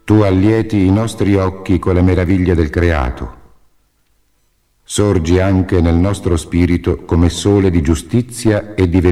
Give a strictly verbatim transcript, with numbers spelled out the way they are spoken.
tu allieti i nostri occhi con le meraviglie del creato. Sorgi anche nel nostro spirito come sole di giustizia e di verità.